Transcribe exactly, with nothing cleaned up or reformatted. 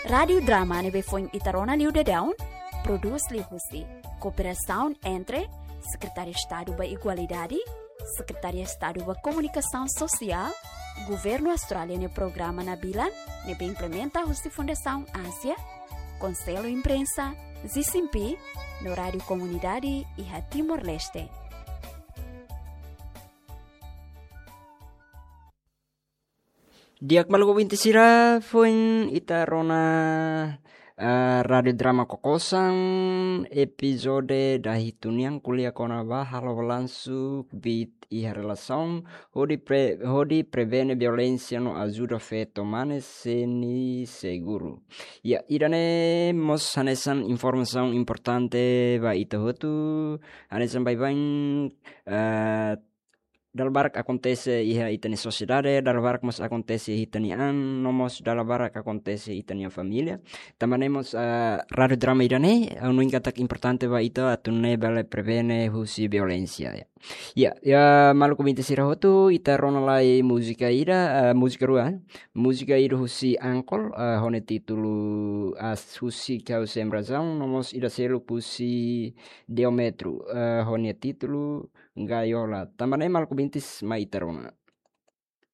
Radio Drama nebe foi Itarona Liu de Daun, produz li Husi, cooperação entre Secretaria de Estado para Igualdade, Secretaria de Estado para Comunicação Social, Governo Australiano e Programa Nabilan, nebe implementa Husi Fundação Ásia, Conselho Imprensa, Zisimpi, no Rádio Comunidade e a Timor-Leste. Diak malugo binti sira fun ita rona uh, radio drama kokosang episode dahituniang kuliah kona ba halo lansu bit iha relação hodi pre hodi prevene violência no ajuda feto mane seni seguro. Ya irane mos hanesan informação importante ba ita hotu hanesan bai bang uh, Dalbarak acontece iha itani sociedade, dalbarak mos acontece itani an, nomos dalbarak acontece itani família. Tamanemos uh, radio drama irane, un ingatak importante ba ito atune bale prevene husi violência. Ya, ya, ya malu komite sirahotu ita ronalai musika ira, uh, musika rua, musika ira husi angkol, uh, hone titulu as husi kau sembrazão, nomos ira selu pusi diometro, uh, hone titulu Gaiola. Também malu bintis mai terona.